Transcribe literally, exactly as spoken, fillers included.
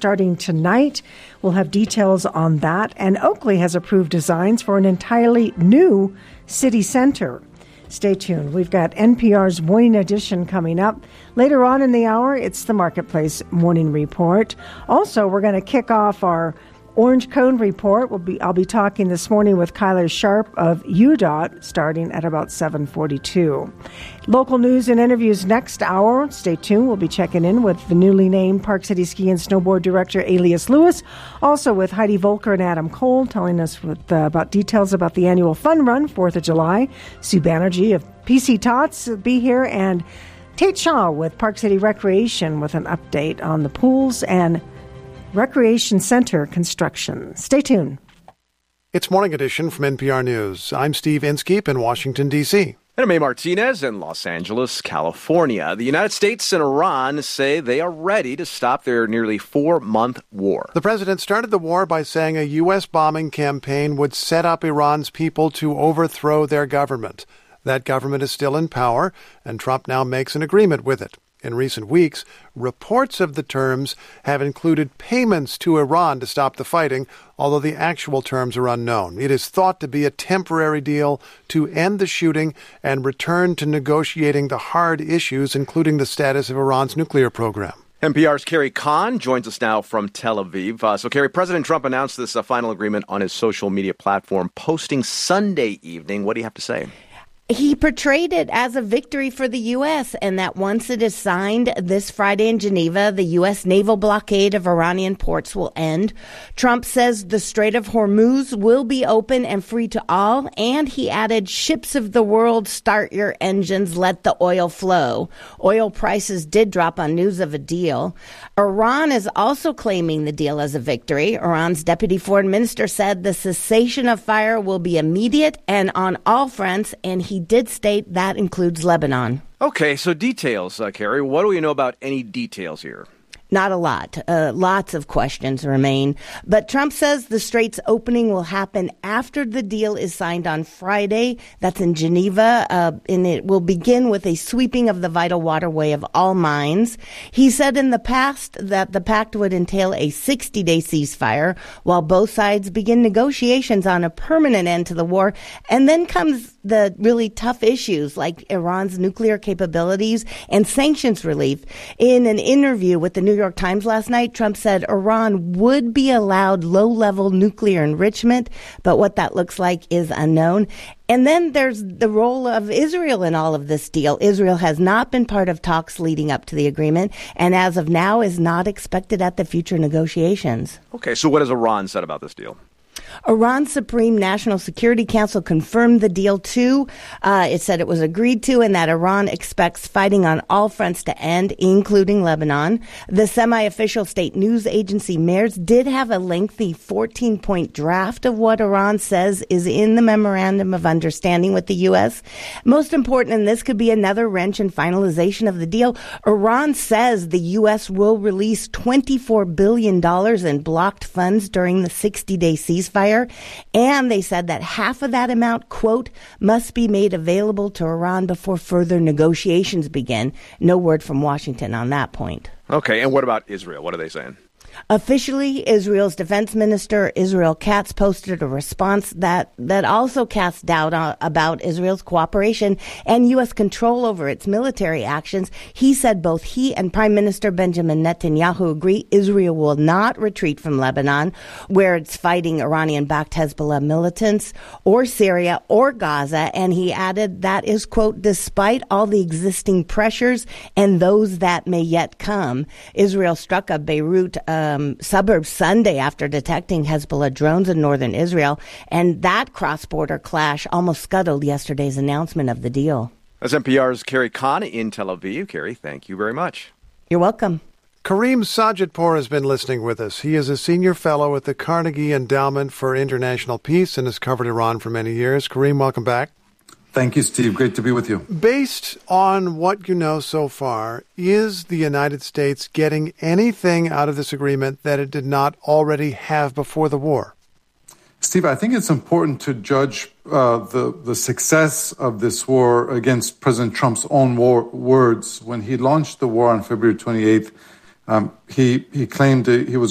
starting tonight. We'll have details on that. And Oakley has approved designs for an entirely new city center. Stay tuned. We've got N P R's Morning Edition coming up. Later on in the hour, it's the Marketplace Morning Report. Also, we're going to kick off our Orange Cone Report. We'll be, I'll be talking this morning with Kyler Sharp of U D O T starting at about seven forty-two. Local news and interviews next hour. Stay tuned. We'll be checking in with the newly named Park City Ski and Snowboard Director Elias Lewis. Also with Heidi Volker and Adam Cole telling us with, uh, about details about the annual fun run, fourth of July. Sue Banerjee of P C Tots will be here, and Tate Shaw with Park City Recreation with an update on the pools and Recreation Center construction. Stay tuned. It's Morning Edition from N P R News. I'm Steve Inskeep in Washington, D C And I'm A. Martinez in Los Angeles, California. The United States and Iran say they are ready to stop their nearly four-month war. The president started the war by saying a U S bombing campaign would set up Iran's people to overthrow their government. That government is still in power, and Trump now makes an agreement with it. In recent weeks, reports of the terms have included payments to Iran to stop the fighting, although the actual terms are unknown. It is thought to be a temporary deal to end the shooting and return to negotiating the hard issues, including the status of Iran's nuclear program. N P R's Carrie Kahn joins us now from Tel Aviv. Uh, so, Carrie, President Trump announced this uh, final agreement on his social media platform, posting Sunday evening. What do you have to say? He portrayed it as a victory for the U S and that once it is signed this Friday in Geneva, the U S naval blockade of Iranian ports will end. Trump says the Strait of Hormuz will be open and free to all. And he added, ships of the world, start your engines, let the oil flow. Oil prices did drop on news of a deal. Iran is also claiming the deal as a victory. Iran's deputy foreign minister said the cessation of fire will be immediate and on all fronts, and he did state that includes Lebanon. Okay, so details, uh, Carrie. What do we know about any details here? Not a lot. Uh, lots of questions remain. But Trump says the strait's opening will happen after the deal is signed on Friday. That's in Geneva. Uh, and it will begin with a sweeping of the vital waterway of all mines. He said in the past that the pact would entail a sixty-day ceasefire while both sides begin negotiations on a permanent end to the war. And then comes the really tough issues like Iran's nuclear capabilities and sanctions relief. In an interview with the New York Times last night, Trump said Iran would be allowed low-level nuclear enrichment, but what that looks like is unknown. And then there's the role of Israel in all of this deal. Israel has not been part of talks leading up to the agreement, and as of now is not expected at the future negotiations. Okay, so what has Iran said about this deal? Iran's Supreme National Security Council confirmed the deal, too. Uh, it said it was agreed to and that Iran expects fighting on all fronts to end, including Lebanon. The semi-official state news agency MERS did have a lengthy fourteen-point draft of what Iran says is in the Memorandum of Understanding with the U S. Most important, and this could be another wrench in finalization of the deal, Iran says the U S will release twenty-four billion dollars in blocked funds during the sixty-day ceasefire. And they said that half of that amount, quote, must be made available to Iran before further negotiations begin. No word from Washington on that point. Okay, and what about Israel? What are they saying? Officially, Israel's defense minister, Israel Katz, posted a response that, that also casts doubt on, about Israel's cooperation and U S control over its military actions. He said both he and Prime Minister Benjamin Netanyahu agree Israel will not retreat from Lebanon, where it's fighting Iranian-backed Hezbollah militants, or Syria or Gaza. And he added that is, quote, despite all the existing pressures and those that may yet come. Israel struck a Beirut uh, Um, suburbs Sunday after detecting Hezbollah drones in northern Israel, and that cross-border clash almost scuttled yesterday's announcement of the deal. That's N P R's Carrie Kahn in Tel Aviv. Carrie, thank you very much. You're welcome. Kareem Sajidpour has been listening with us. He is a senior fellow at the Carnegie Endowment for International Peace and has covered Iran for many years. Kareem, welcome back. Thank you, Steve. Great to be with you. Based on what you know so far, is the United States getting anything out of this agreement that it did not already have before the war? Steve, I think it's important to judge uh, the, the success of this war against President Trump's own war, words. When he launched the war on February twenty-eighth, um, he, he claimed he was